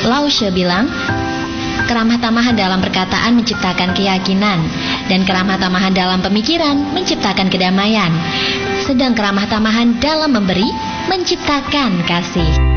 Lao Tse bilang, keramah tamahan dalam perkataan menciptakan keyakinan, dan keramah tamahan dalam pemikiran menciptakan kedamaian. Sedang keramah tamahan dalam memberi menciptakan kasih.